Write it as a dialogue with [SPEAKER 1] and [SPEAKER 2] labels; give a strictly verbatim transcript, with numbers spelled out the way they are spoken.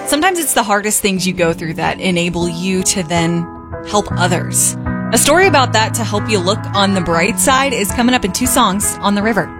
[SPEAKER 1] sometimes it's the hardest things you go through that enable you to then help others. A story about that to help you look on the bright side is coming up in two songs on the river.